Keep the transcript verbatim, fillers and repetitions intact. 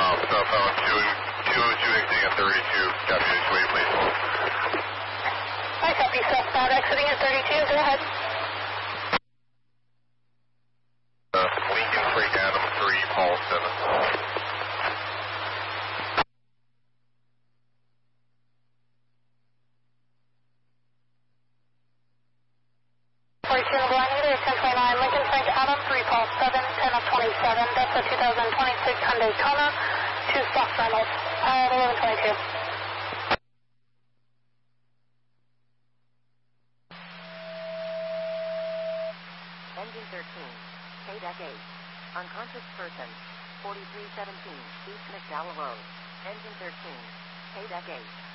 south, southbound two oh two exiting at thirty-two. Copy, next way, please. I copy, southbound exiting at thirty-two, go ahead. Uh, Lincoln Freight Adam three, Paul seven. forty-two in the blind meter, ten twenty-nine, Lincoln Frank Adam, three Paul seven, ten of twenty-seven, that's a two thousand twenty-six Hyundai Kona, two Fox Reynolds, uh, eleven twenty-two. Engine thirteen, K-Deck eight, unconscious person, forty-three seventeen, East McDowell Road, Engine thirteen, K-Deck eight.